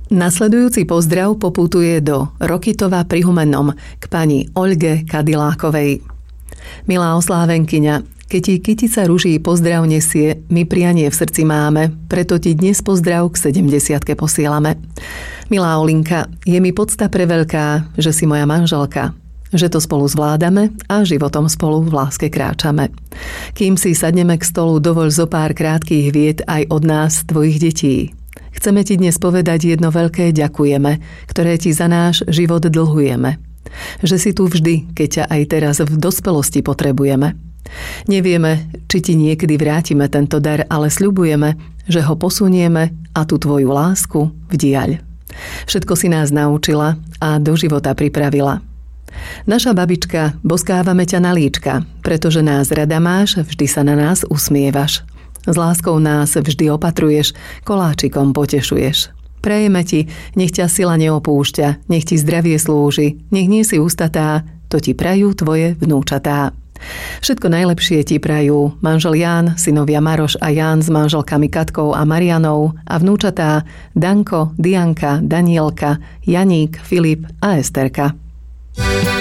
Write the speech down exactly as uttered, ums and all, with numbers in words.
Nasledujúci pozdrav poputuje do Rokytova pri Humennom k pani Oľge Kadilákovej. Milá oslávenkyňa, keď ti kytica ruží pozdrav nesie, my prianie v srdci máme, preto ti dnes pozdrav k sedemdesiatke posielame. Milá Olinka, je mi podsta preveľká, že si moja manželka, že to spolu zvládame a životom spolu v láske kráčame. Kým si sadneme k stolu, dovoľ zo pár krátkych vied aj od nás, tvojich detí. Chceme ti dnes povedať jedno veľké ďakujeme, ktoré ti za náš život dlhujeme. Že si tu vždy, keď ťa aj teraz v dospelosti potrebujeme. Nevieme, či ti niekedy vrátime tento dar, ale sľubujeme, že ho posunieme a tú tvoju lásku v diaľ. Všetko si nás naučila a do života pripravila. Naša babička, boskávame ťa na líčka, pretože nás rada máš, vždy sa na nás usmievaš. S láskou nás vždy opatruješ, koláčikom potešuješ. Prejeme ti, nech ťa sila neopúšťa, nech ti zdravie slúži, nech nie si ústatá, to ti prajú tvoje vnúčatá. Všetko najlepšie ti prajú manžel Ján, synovia Maroš a Ján s manželkami Katkou a Marianou a vnúčatá Danko, Dianka, Danielka, Janík, Filip a Esterka.